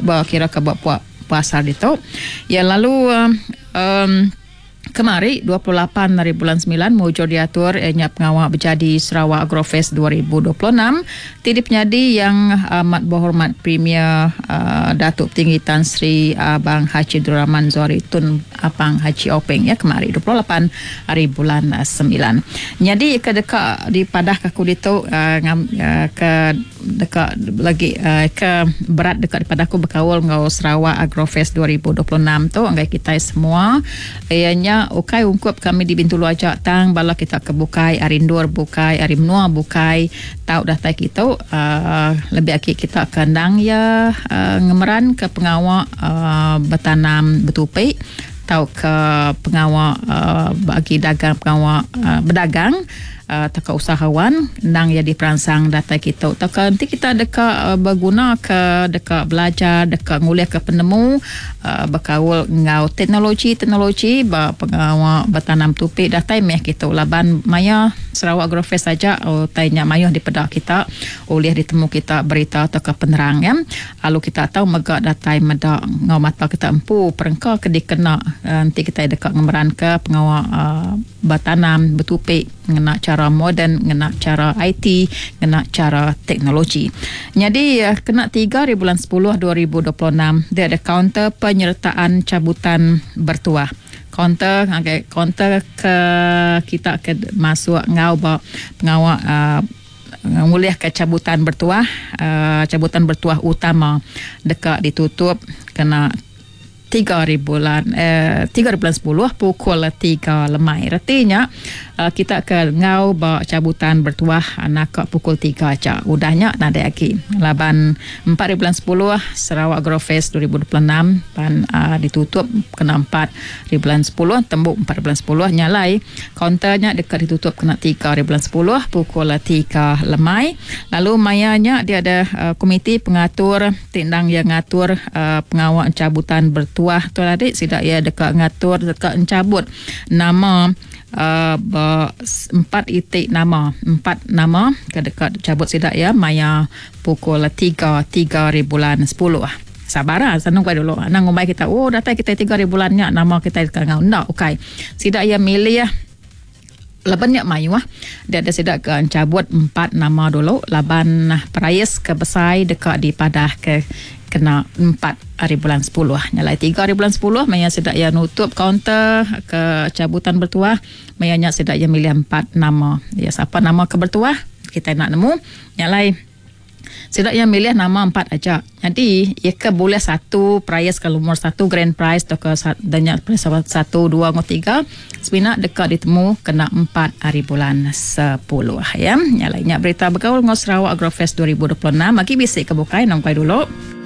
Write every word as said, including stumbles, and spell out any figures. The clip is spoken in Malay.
berkira ke buat pasar itu. Ya lalu um, um, kemari dua puluh lapan dari bulan sembilan mujur diatur ianya pengawal berjadi Sarawak Agrofest dua ribu dua puluh enam. Tidi penyadi yang amat berhormat Premier uh, Datuk Tinggi Tan Sri Abang Haji Abdul Rahman Zuhari Tun Abang Haji Openg ya kemari dua puluh lapan hari bulan uh, sembilan. Jadi ke dekat di padah kaku ditu uh, ngam, uh, ke dekat lagi uh, ke berat dekat pada aku berkawal ngau Sarawak Agrofest dua ribu dua puluh enam tu anggai kita semua ianya ukai ungkup kami di Bintulu ajak tang bala kita ke bukai arindur bukai arim menua bukai tau datai kita uh, lebih akik kita kendang ya uh, ngemeran ke pengawal uh, bertanam betupai tau ke pengawal uh, bagi dagang pengawal uh, berdagang Uh, taka usahawan nang ya diperansang data kita taka nanti kita dekat uh, berguna ke dekat belajar dekat nguliah ke penemu uh, berkawal ngau teknologi teknologi ba pengawal bertanam tupik data meh kita laban maya Sarawak Agrofest saja oh, tanya mayah di pedak kita oleh ditemu kita berita atau ke penerang ya lalu kita tahu megak data medak ngau mata kita empu perengka ke dikena uh, nanti kita dekat ngemeran ke pengawal uh, bertanam betupik ngena cara moden, ngena cara I T, ngena cara teknologi. Jadi kena tiga bulan sepuluh dua ribu dua puluh enam dia ada kaunter penyertaan cabutan bertuah. Kaunter okay, kaunter ke kita ke masuk ngau ba pengawal uh, nguliah ke cabutan bertuah, uh, cabutan bertuah utama dekat ditutup kena tiga hari bulan eh, tiga bulan sepuluh pukul tiga lemai. Artinya uh, kita ke ngau bawa cabutan bertuah nak pukul tiga aja. Udahnya nada lagi. Laban empat bulan sepuluh Sarawak Agrofest dua ribu dua puluh enam pan uh, ditutup kena empat bulan sepuluh tembuk empat bulan sepuluh nyalai. Kaunternya dekat ditutup kena tiga bulan sepuluh pukul tiga lemai. Lalu mayanya dia ada uh, komiti pengatur tindang yang ngatur uh, pengawal cabutan bertuah tuah tu adik sidak ya dekat ngatur dekat encabut nama uh, empat itik nama empat nama ke dekat cabut sidak ya maya pukul tiga tiga bulan sepuluh sabarlah senang kau dulu nang ngomai kita oh data kita tiga bulannya nama kita dekat ngau ndak okey sidak ya milih ya labannya mayu ah dia ada sidak ke encabut empat nama dulu laban perayas ke besai dekat di padah ke kena empat hari bulan sepuluh nyalai tiga hari bulan sepuluh maya sedak ya nutup kaunter ke cabutan bertuah mayanya sedak ya milih empat nama ya siapa nama ke bertuah kita nak nemu nyalai sedak ya milih nama empat aja jadi ya ke boleh satu prize kalau nomor satu grand prize atau ke banyak prize satu dua atau tiga sebenarnya dekat ditemu kena empat hari bulan sepuluh ya nyalainya berita bergaul ngos Sarawak Agrofest dua ribu dua puluh enam bagi bisik kebukai nang kai dulu.